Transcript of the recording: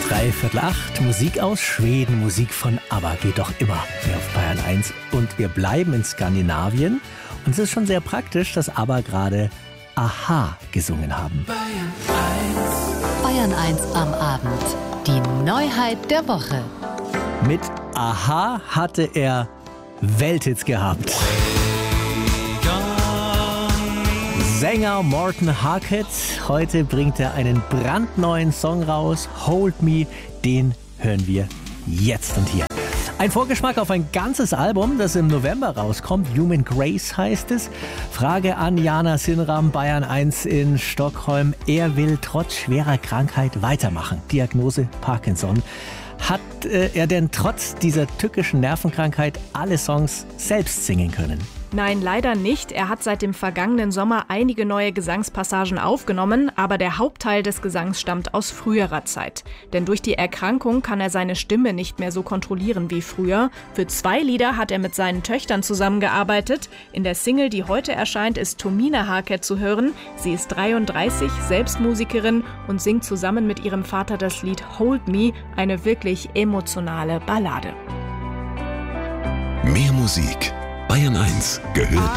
7:45, Musik aus Schweden, Musik von ABBA geht doch immer hier auf Bayern 1. Und wir bleiben in Skandinavien. Und es ist schon sehr praktisch, dass ABBA gerade Aha gesungen haben. Bayern 1 am Abend. Die Neuheit der Woche. Mit Aha hatte er Welthits gehabt. Sänger Morten Harket, heute bringt er einen brandneuen Song raus, Hold Me, den hören wir jetzt und hier. Ein Vorgeschmack auf ein ganzes Album, das im November rauskommt, Human Grace heißt es. Frage an Jana Sinram, Bayern 1 in Stockholm. Er will trotz schwerer Krankheit weitermachen, Diagnose Parkinson. Hat er denn trotz dieser tückischen Nervenkrankheit alle Songs selbst singen können? Nein, leider nicht. Er hat seit dem vergangenen Sommer einige neue Gesangspassagen aufgenommen, aber der Hauptteil des Gesangs stammt aus früherer Zeit. Denn durch die Erkrankung kann er seine Stimme nicht mehr so kontrollieren wie früher. Für 2 Lieder hat er mit seinen Töchtern zusammengearbeitet. In der Single, die heute erscheint, ist Tomina Harket zu hören. Sie ist 33, selbst Musikerin und singt zusammen mit ihrem Vater das Lied Hold Me, eine wirklich emotionale Ballade. Mehr Musik. Bayern 1 gehört